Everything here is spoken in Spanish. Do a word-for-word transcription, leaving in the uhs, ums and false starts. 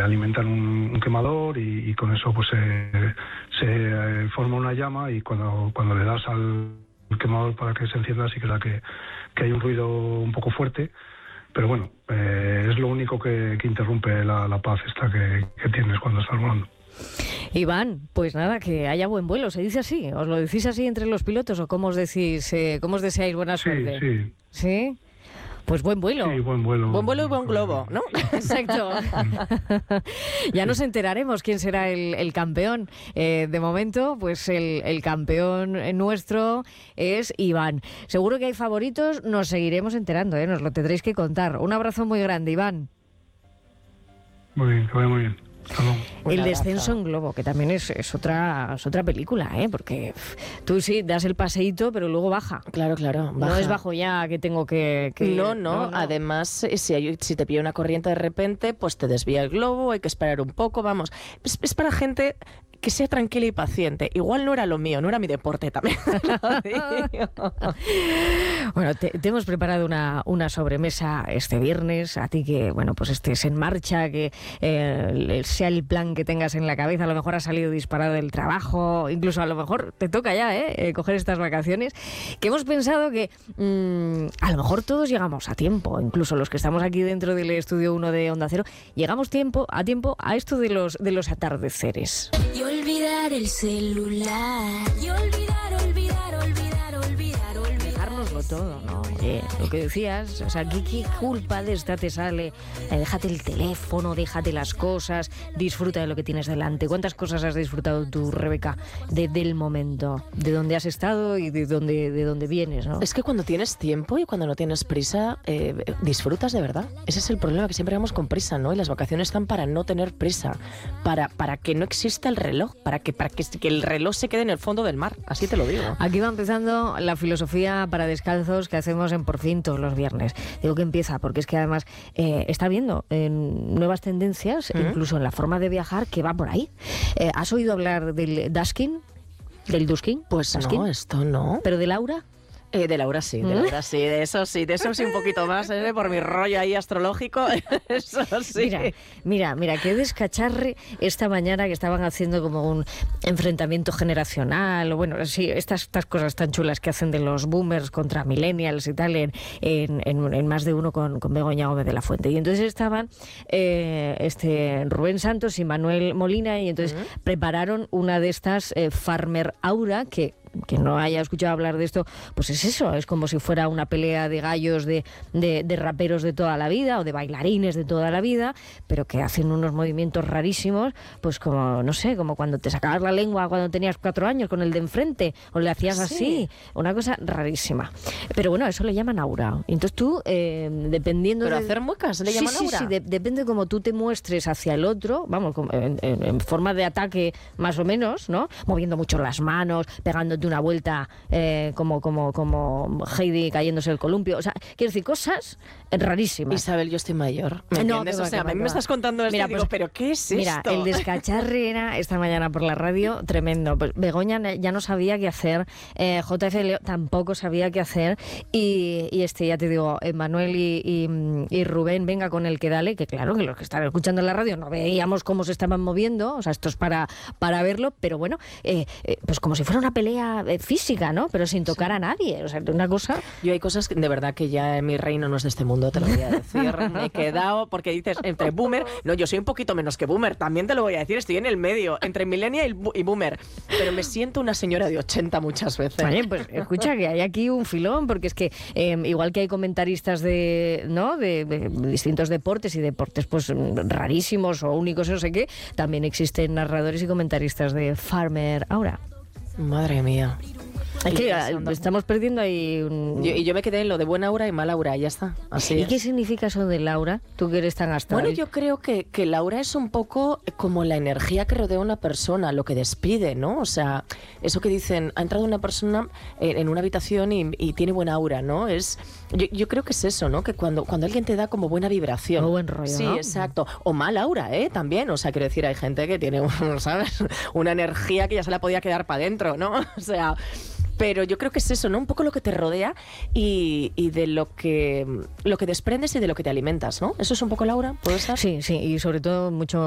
alimentan un, un quemador y, y con eso pues se, se eh, forma una llama, y cuando, cuando le das al quemador para que se encienda, sí que da que, que hay un ruido un poco fuerte, pero bueno, eh, es lo único que, que interrumpe la, la paz esta que, que tienes cuando estás volando. Iván, pues nada, que haya buen vuelo, ¿se dice así? ¿Os lo decís así entre los pilotos o cómo os decís, eh, cómo os deseáis buena suerte? Sí, sí. ¿Sí? Pues buen vuelo. Sí, buen vuelo. Buen vuelo y buen globo, ¿no? Exacto. Ya nos enteraremos quién será el, el campeón. Eh, de momento, pues el, el campeón nuestro es Iván. Seguro que hay favoritos, nos seguiremos enterando, ¿eh? Nos lo tendréis que contar. Un abrazo muy grande, Iván. Muy bien, que vaya muy bien. El descenso en globo, que también es, es otra es otra película, ¿eh? Porque pff, tú sí das el paseíto, pero luego baja. Claro, claro. Baja. No es bajo ya que tengo que... que... No, no, no, no. Además, si, hay, si te pilla una corriente de repente, pues te desvía el globo, hay que esperar un poco, vamos. Es, es para gente que sea tranquila y paciente. Igual no era lo mío, no era mi deporte también. Bueno, te, te hemos preparado una, una sobremesa este viernes. A ti que, bueno, pues estés en marcha, que eh, sea el plan que tengas en la cabeza. A lo mejor has salido disparado del trabajo, incluso a lo mejor te toca ya, ¿eh? eh coger estas vacaciones. Que hemos pensado que mmm, a lo mejor todos llegamos a tiempo, incluso los que estamos aquí dentro del estudio uno de Onda Cero, llegamos tiempo a tiempo a esto de los, de los atardeceres. Y olvidar el celular. Y olvidar, olvidar, olvidar, olvidar, olvidar. Dejárnoslo todo, ¿no? Oye, lo que decías, o sea, ¿qué, qué culpa de esta te sale? Eh, déjate el teléfono, déjate las cosas, disfruta de lo que tienes delante. ¿Cuántas cosas has disfrutado tú, Rebeca, de, del momento, de dónde has estado y de dónde, de dónde vienes, ¿no? Es que cuando tienes tiempo y cuando no tienes prisa, eh, disfrutas de verdad. Ese es el problema, que siempre vamos con prisa, ¿no? Y las vacaciones están para no tener prisa, para, para que no exista el reloj, para que, para que, que el reloj se quede en el fondo del mar, así te lo digo. Aquí va empezando la filosofía para descalzos que hacemos en Por Fin todos los viernes. Digo que empieza porque es que además eh, está habiendo eh, nuevas tendencias, ¿Mm? incluso en la forma de viajar, que va por ahí. Eh, ¿Has oído hablar del Daskin? ¿Del Duskin? Pues Daskin. No, esto no. ¿Pero de Laura? Eh, de Laura sí, de Laura sí, de eso sí, de eso sí un poquito más, ¿eh? Por mi rollo ahí astrológico, eso sí. Mira, mira, mira, qué descacharre esta mañana que estaban haciendo como un enfrentamiento generacional, o bueno, sí, estas, estas cosas tan chulas que hacen de los boomers contra millennials y tal, en, en, en, en Más de Uno con, con Begoña Gómez de la Fuente. Y entonces estaban eh, este Rubén Santos y Manuel Molina, y entonces uh-huh. prepararon una de estas eh, Farmer Aura, que que no haya escuchado hablar de esto, pues es eso, es como si fuera una pelea de gallos de, de, de raperos de toda la vida o de bailarines de toda la vida, pero que hacen unos movimientos rarísimos, pues como, no sé, como cuando te sacabas la lengua cuando tenías cuatro años con el de enfrente, o le hacías así, sí. Una cosa rarísima. Pero bueno, eso le llaman aura. Entonces tú, eh, dependiendo ¿Pero de... hacer muecas le sí, llaman sí, aura? Sí, de, depende de cómo tú te muestres hacia el otro, vamos, en, en, en forma de ataque más o menos, ¿no? Moviendo mucho las manos, pegándote una vuelta eh, como, como, como Heidi cayéndose el columpio. O sea, quiero decir, cosas rarísimas. Isabel, yo estoy mayor. ¿Me no, entiendes? Va, o sea, va, a mí va. me estás contando esto mira, y digo, pues, ¿pero qué es mira, esto? Mira, el descacharre era esta mañana por la radio tremendo. Pues Begoña ya no sabía qué hacer, eh, J F Leo tampoco sabía qué hacer, y, y este, ya te digo, Manuel y, y, y Rubén, venga con el que dale, que claro, que los que están escuchando en la radio no veíamos cómo se estaban moviendo, o sea, esto es para, para verlo, pero bueno, eh, eh, pues como si fuera una pelea eh, física, ¿no? Pero sin tocar sí. a nadie, o sea, una cosa... Yo hay cosas que de verdad que ya mi reino no es de este mundo, te lo voy a decir. Me he quedado, porque dices, entre boomer, no, yo soy un poquito menos que boomer, también te lo voy a decir, estoy en el medio, entre millennial y boomer, pero me siento una señora de ochenta muchas veces. Oye, pues escucha que hay aquí un filón, porque es que eh, igual que hay comentaristas de, ¿no? De, de distintos deportes y deportes pues rarísimos o únicos, no sé qué, también existen narradores y comentaristas de Farmer Aura. Madre mía. Es que estamos perdiendo ahí un... Yo, y yo me quedé en lo de buena aura y mala aura, y ya está. Así ¿Y es. qué significa eso de Laura? Tú que eres tan astral. Bueno, yo creo que, que Laura es un poco como la energía que rodea a una persona, lo que despide, ¿no? O sea, eso que dicen, ha entrado una persona en, en una habitación y, y tiene buena aura, ¿no? Es, yo, yo creo que es eso, ¿no? Que cuando, cuando alguien te da como buena vibración. O buen rollo, sí, ¿no? exacto. O mala aura, ¿eh? También. O sea, quiero decir, hay gente que tiene, ¿sabes? Una energía que ya se la podía quedar para adentro, ¿no? O sea... Pero yo creo que es eso, ¿no? Un poco lo que te rodea y, y de lo que, lo que desprendes y de lo que te alimentas, ¿no? ¿Eso es un poco, Laura? ¿Puede ser? Sí, sí, y sobre todo mucho